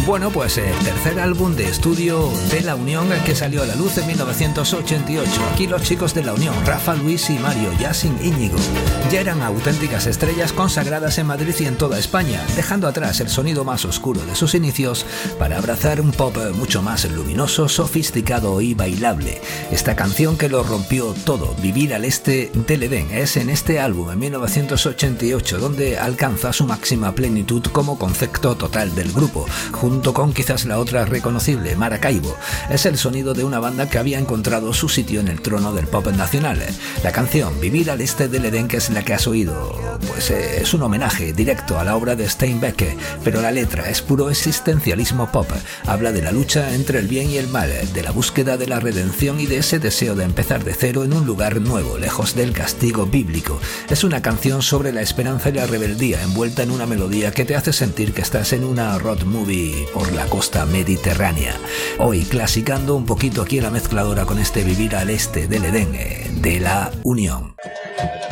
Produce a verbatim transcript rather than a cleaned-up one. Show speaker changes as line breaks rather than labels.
Bueno, pues el tercer álbum de estudio de La Unión, que salió a la luz en mil novecientos ochenta y ocho. Aquí los chicos de La Unión, Rafa, Luis y Mario, Yasin, Íñigo, ya eran auténticas estrellas consagradas en Madrid y en toda España, dejando atrás el sonido más oscuro de sus inicios para abrazar un pop mucho más luminoso, sofisticado y bailable. Esta canción que lo rompió todo, Vivir al Este del Edén, es en este álbum en mil novecientos ochenta y ocho donde alcanza su máxima plenitud como concepto total del grupo, junto con quizás la otra reconocible, Maracaibo. Es el sonido de una banda que había encontrado su sitio en el trono del pop nacional. La canción Vivir al Este del Edén, que es la que has oído, pues es un homenaje directo a la obra de Steinbeck, pero la letra es puro existencialismo pop. Habla de la lucha entre el bien y el mal, de la búsqueda de la redención y de ese deseo de empezar de cero en un lugar nuevo, lejos del castigo bíblico. Es una canción sobre la esperanza y la rebeldía, envuelta en una melodía que te hace sentir que estás en una road movie por la costa mediterránea. Hoy clasicando un poquito aquí en la mezcladora con este Vivir al Este del Edén de La Unión.